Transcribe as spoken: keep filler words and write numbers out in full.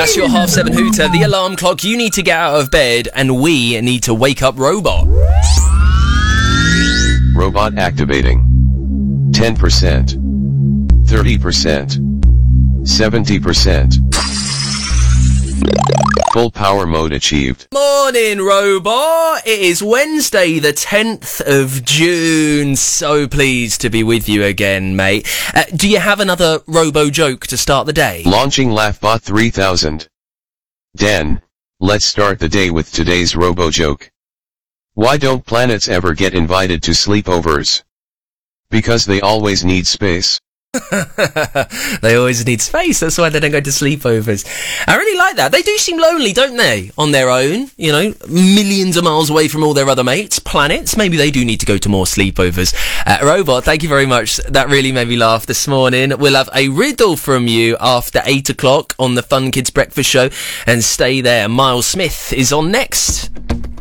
That's your half seven hooter, the alarm clock. You need to get out of bed, and we need to wake up Robot. Robot activating. ten percent. thirty percent. seventy percent. Full power mode achieved. Morning, Robot. It is Wednesday, the tenth of June. So pleased to be with you again, mate. Uh, do you have another Robo joke to start the day? Launching LaughBot three thousand. Dan, let's start the day with today's Robo joke. Why don't planets ever get invited to sleepovers? Because they always need space. They always need space, that's why they don't go to sleepovers. I really like that. They do seem lonely, don't they? On their own, you know, millions of miles away from all their other mates, planets. Maybe they do need to go to more sleepovers. Uh, Robot, thank you very much. That really made me laugh this morning. We'll have a riddle from you after eight o'clock on the Fun Kids Breakfast Show, and stay there. Miles Smith is on next.